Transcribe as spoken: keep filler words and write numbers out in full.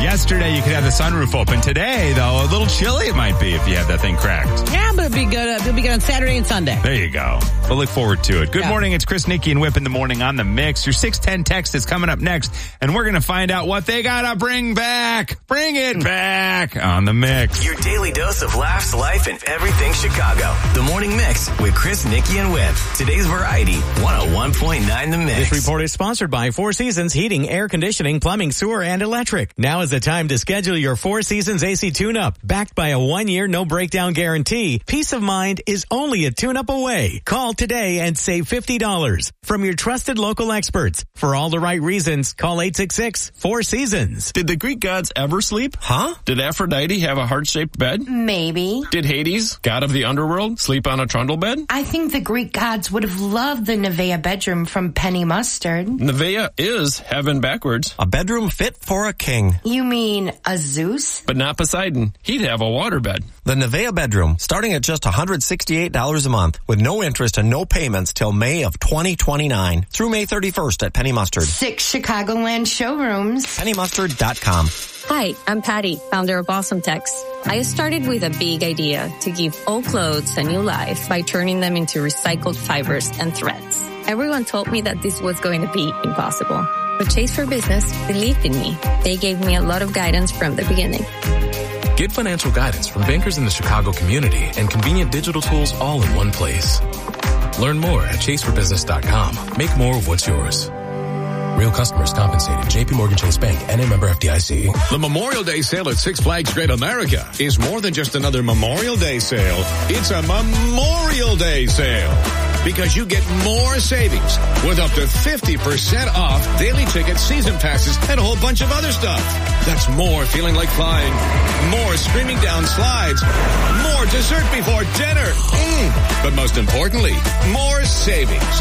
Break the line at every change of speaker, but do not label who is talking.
Yesterday, you could have the sunroof open. Today, though, a little chilly it might be if you have that thing cracked.
Yeah, but it'll be good. Uh, it'll be good on Saturday and Sunday.
There you go. We'll look forward to it. Good
yeah.
morning. It's Chris, Nikki, and Whip in the morning on the mix. Your six ten text is coming up next, and we're going to find out what they got to bring back. Bring it back on the mix.
Your daily dose of laughs, life, and everything Chicago. The Morning Mix with Chris, Nikki, and Whip. Today's variety, one oh one point nine The Mix.
This report is sponsored by Four Seasons Heating, Air Conditioning, Plumbing, Sewer, and Electric. Now is the time to schedule your Four Seasons A C tune-up. Backed by a one-year no-breakdown guarantee, peace of mind is only a tune-up away. Call today and save fifty dollars from your trusted local experts. For all the right reasons, call eight six six, four seasons.
Did the Greek gods ever sleep?
Huh?
Did Aphrodite have a heart-shaped bed?
Maybe.
Did Hades, god of the underworld, sleep on a trundle bed?
I think the Greek gods would have loved the Nevea bedroom from Penny Mustard.
Nevea is heaven backwards.
A bedroom fit for a king.
You mean a Zeus?
But not Poseidon. He'd have a waterbed.
The Nevea bedroom, starting at just one hundred sixty-eight dollars a month with no interest and no payments till May of twenty twenty-nine through May thirty-first at Penny Mustard.
Six Chicagoland showrooms.
penny mustard dot com.
Hi, I'm Patty, founder of Awesome Tex. I started with a big idea to give old clothes a new life by turning them into recycled fibers and threads. Everyone told me that this was going to be impossible. But Chase for Business believed in me. They gave me a lot of guidance from the beginning.
Get financial guidance from bankers in the Chicago community and convenient digital tools all in one place. Learn more at chase for business dot com. Make more of what's yours. Real customers compensated. J P Morgan Chase Bank, N A member F D I C.
The Memorial Day sale at Six Flags Great America is more than just another Memorial Day sale. It's a Memorial Day sale. Because you get more savings with up to fifty percent off daily tickets, season passes, and a whole bunch of other stuff. That's more feeling like flying, more screaming down slides, more dessert before dinner. Mm. But most importantly, more savings.